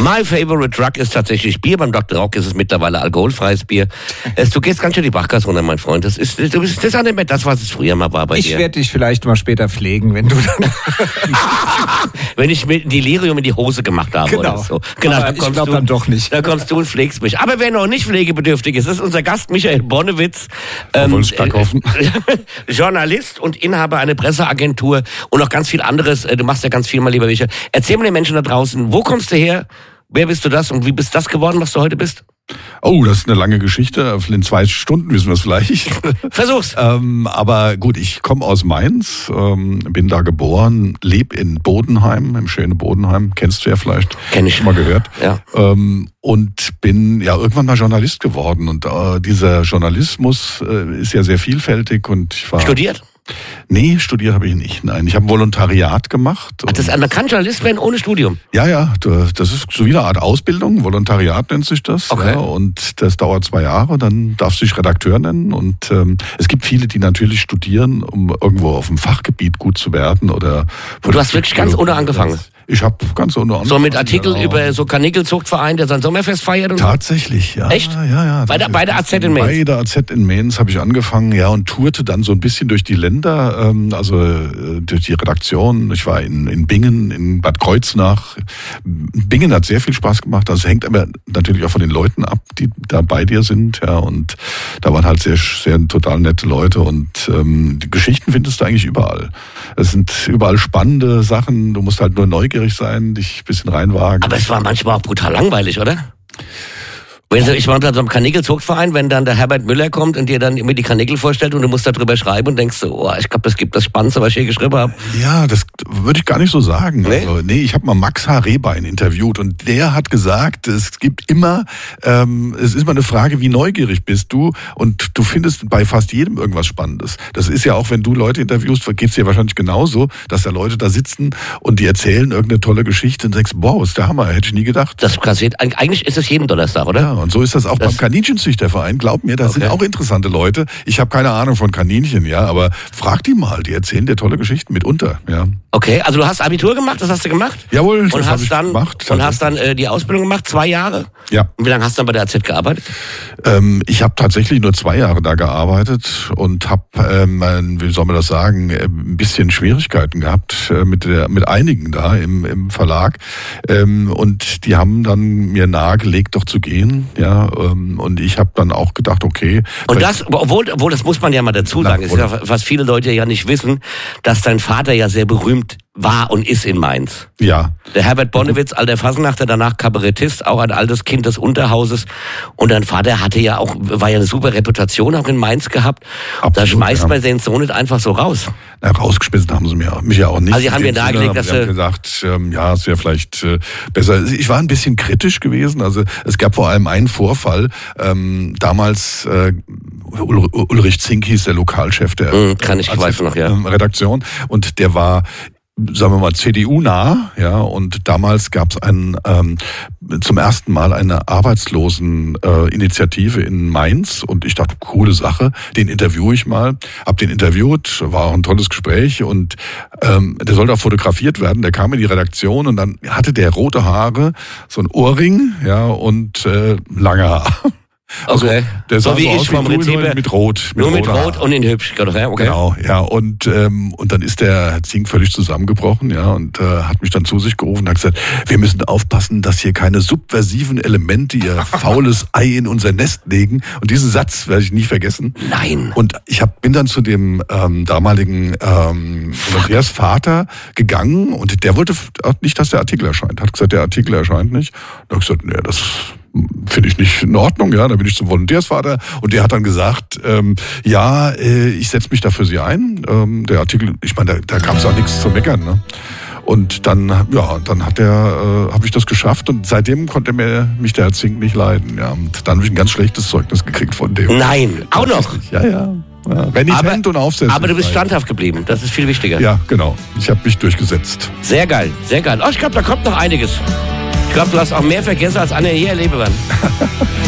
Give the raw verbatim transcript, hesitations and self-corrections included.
My favorite drug ist tatsächlich Bier. Beim Doktor Rock ist es mittlerweile alkoholfreies Bier. Es, du gehst ganz schön die Bachgasse runter, mein Freund. Das ist, du bist, das ist auch nicht mehr das, was es früher mal war bei ich dir. Ich werde dich vielleicht mal später pflegen, wenn du dann... wenn ich mit Delirium in die Hose gemacht habe genau. oder so. Genau, aber dann ich glaube dann doch nicht. Dann kommst du und pflegst mich. Aber wer noch nicht pflegebedürftig ist, ist unser Gast Michael Bonnewitz. Ähm, äh, Journalist und Inhaber einer Presseagentur und noch ganz viel anderes. Du machst ja ganz viel mal, lieber Michael. Erzähl mal den Menschen da draußen, wo kommst du her? Wer bist du das und wie bist das geworden, was du heute bist? Oh, das ist eine lange Geschichte. In zwei Stunden wissen wir es vielleicht. Versuch's. ähm, aber gut, ich komme aus Mainz, ähm, bin da geboren, lebe in Bodenheim, im schönen Bodenheim. Kennst du ja vielleicht. Kenn ich. Schon mal gehört. Ja. Ähm, und bin ja irgendwann mal Journalist geworden. Und äh, dieser Journalismus äh, ist ja sehr vielfältig. Und ich war Studiert? Nee, studiert habe ich nicht. Nein, ich habe ein Volontariat gemacht. Ach, das, man kann Journalist werden ohne Studium? Ja, ja, das ist so wie eine Art Ausbildung. Volontariat nennt sich das. Okay. Ja, und das dauert zwei Jahre, dann darfst du dich Redakteur nennen. Und ähm, es gibt viele, die natürlich studieren, um irgendwo auf dem Fachgebiet gut zu werden. Oder und du hast wirklich ganz ohne angefangen? Ich habe ganz ohne angefangen. So mit Artikeln genau. über so Kanickelzuchtverein, der sein Sommerfest feiert und Tatsächlich, ja. Echt? Ja, ja. Bei der, bei der A Z in Mainz? Bei der A Z in Mainz habe ich angefangen, ja, und tourte dann so ein bisschen durch die Länder, ähm, also äh, durch die Redaktion. Ich war in, in Bingen, in Bad Kreuznach. Bingen hat sehr viel Spaß gemacht. Also hängt aber natürlich auch von den Leuten ab, die da bei dir sind, ja. Und da waren halt sehr, sehr total nette Leute und ähm, die Geschichten findest du eigentlich überall. Es sind überall spannende Sachen. Du musst halt nur neugierig sein, dich ein bisschen reinwagen. Aber es war manchmal auch brutal langweilig, oder? Ich war da so einem Kanickelzuchtverein, wenn dann der Herbert Müller kommt und dir dann immer die Kanickel vorstellt und du musst darüber schreiben und denkst so, oh, ich glaube, das gibt das Spannendste, was ich hier geschrieben habe. Ja, das würde ich gar nicht so sagen. Nee, also, nee ich habe mal Max H. Rehbein interviewt und der hat gesagt, es gibt immer, ähm, es ist immer eine Frage, wie neugierig bist du und du findest bei fast jedem irgendwas Spannendes. Das ist ja auch, wenn du Leute interviewst, geht's dir wahrscheinlich genauso, dass da Leute da sitzen und die erzählen irgendeine tolle Geschichte und denkst, wow, ist der Hammer, hätte ich nie gedacht. Das passiert, eigentlich ist es jeden Donnerstag, oder? Ja. Und so ist das auch das beim Kaninchenzüchterverein. Glaub mir, da okay. sind auch interessante Leute. Ich habe keine Ahnung von Kaninchen, ja, aber frag die mal, die erzählen dir tolle Geschichten mitunter, ja. Okay, also du hast Abitur gemacht, das hast du gemacht? Jawohl, und das hast ich dann gemacht. Und hast dann äh, die Ausbildung gemacht, zwei Jahre? Ja. Und wie lange hast du dann bei der A Z gearbeitet? Ähm, ich habe tatsächlich nur zwei Jahre da gearbeitet und habe, ähm, wie soll man das sagen, ein bisschen Schwierigkeiten gehabt äh, mit der, mit einigen da im, im Verlag. Ähm, und die haben dann mir nahegelegt, doch zu gehen, ja. Ähm, und ich habe dann auch gedacht, okay. Und das, obwohl, obwohl, das muss man ja mal dazu sagen, ist ja, was viele Leute ja nicht wissen, dass dein Vater ja sehr berühmt war und ist in Mainz. Ja. Der Herbert Bonnewitz, alter Fasnachter, danach Kabarettist, auch ein altes Kind des Unterhauses. Und dein Vater hatte ja auch, war ja eine super Reputation auch in Mainz gehabt. Absolut, da schmeißt ja. man den Sohn nicht einfach so raus. Na, rausgeschmissen haben sie mir, mich ja auch nicht. Also sie haben mir nahegelegt, dass sie... haben gesagt, ähm, ja, es wäre vielleicht äh, besser. Ich war ein bisschen kritisch gewesen. Also es gab vor allem einen Vorfall. Ähm, damals äh, Ul- Ulrich Zink hieß der Lokalchef der mm, kann ich, weiß noch, ja. Redaktion. Und der war... sagen wir mal, C D U-nah, ja, und damals gab es einen, ähm, zum ersten Mal eine Arbeitsloseninitiative äh, in Mainz und ich dachte, coole Sache, den interviewe ich mal, hab den interviewt, war auch ein tolles Gespräch und ähm, der sollte auch fotografiert werden, der kam in die Redaktion und dann hatte der rote Haare, so ein Ohrring, ja, und äh, lange Haar. Also, okay. Der sah so wie so ich aus vom wie Prinzip mit, mit Rot. Mit nur mit Rot Haar. Und in hübsch. Okay. Genau, ja. Und, ähm, und dann ist der Herr Zink völlig zusammengebrochen, ja, und äh, hat mich dann zu sich gerufen und hat gesagt, wir müssen aufpassen, dass hier keine subversiven Elemente ihr faules Ei in unser Nest legen. Und diesen Satz werde ich nie vergessen. Nein. Und ich hab, bin dann zu dem ähm, damaligen ähm, Andreas Vater gegangen und der wollte nicht, dass der Artikel erscheint. Hat gesagt, der Artikel erscheint nicht. Da habe ich gesagt, nee, das finde ich nicht in Ordnung, ja, da bin ich zum Volontärsvater und der hat dann gesagt, ähm, ja, äh, ich setze mich da für Sie ein. Ähm, der Artikel, ich meine, da, da gab es auch nichts zu meckern, ne? Und dann, ja, dann hat der, äh, habe ich das geschafft und seitdem konnte mir mich der Herr Zink nicht leiden, ja. Und dann habe ich ein ganz schlechtes Zeugnis gekriegt von dem. Nein, auch noch? Ja, ja. Ja, Renitent und Aufsetzen. Aber du bist standhaft geblieben, das ist viel wichtiger. Ja, genau. Ich habe mich durchgesetzt. Sehr geil, sehr geil. Oh, ich glaube, da kommt noch einiges. Ich glaube, du hast auch mehr vergessen, als andere hier erleben werden.